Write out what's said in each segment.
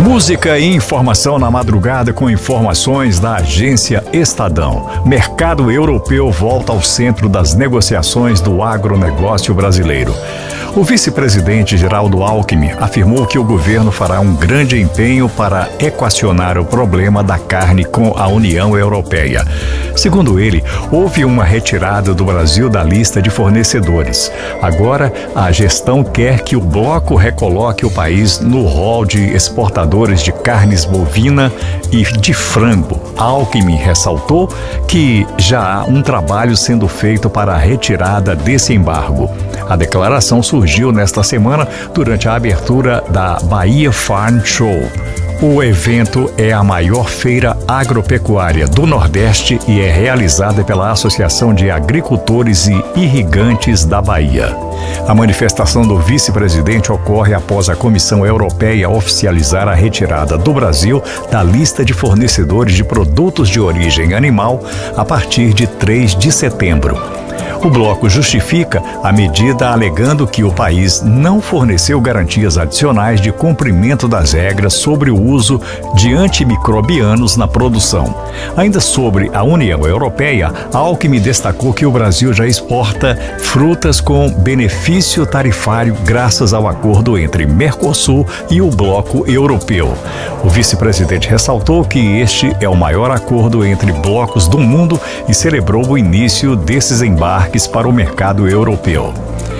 Música e informação na madrugada com informações da agência Estadão. Mercado europeu volta ao centro das negociações do agronegócio brasileiro. O vice-presidente Geraldo Alckmin afirmou que o governo fará um grande empenho para equacionar o problema da carne com a União Europeia. Segundo ele, houve uma retirada do Brasil da lista de fornecedores. Agora, a gestão quer que o bloco recoloque o país no rol de exportadores de carnes bovina e de frango. Alckmin ressaltou que já há um trabalho sendo feito para a retirada desse embargo. A declaração surgiu nesta semana durante a abertura da Bahia Farm Show. O evento é a maior feira agropecuária do Nordeste e é realizada pela Associação de Agricultores e Irrigantes da Bahia. A manifestação do vice-presidente ocorre após a Comissão Europeia oficializar a retirada do Brasil da lista de fornecedores de produtos de origem animal a partir de 3 de setembro. O bloco justifica a medida alegando que o país não forneceu garantias adicionais de cumprimento das regras sobre o uso de antimicrobianos na produção. Ainda sobre a União Europeia, Alckmin destacou que o Brasil já exporta frutas com benefício tarifário graças ao acordo entre Mercosul e o bloco europeu. O vice-presidente ressaltou que este é o maior acordo entre blocos do mundo e celebrou o início desses embarques para o mercado europeu.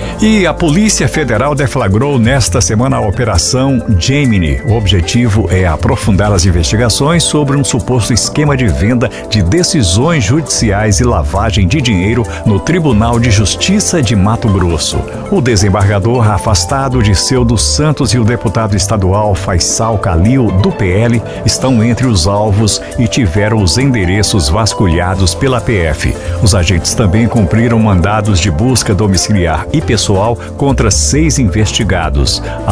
E a Polícia Federal deflagrou nesta semana a Operação Gemini. O objetivo é aprofundar as investigações sobre um suposto esquema de venda de decisões judiciais e lavagem de dinheiro no Tribunal de Justiça de Mato Grosso. O desembargador afastado Dirceu dos Santos e o deputado estadual Faisal Khalil, do PL, estão entre os alvos e tiveram os endereços vasculhados pela PF. Os agentes também cumpriram mandados de busca domiciliar e pessoal contra 6 investigados.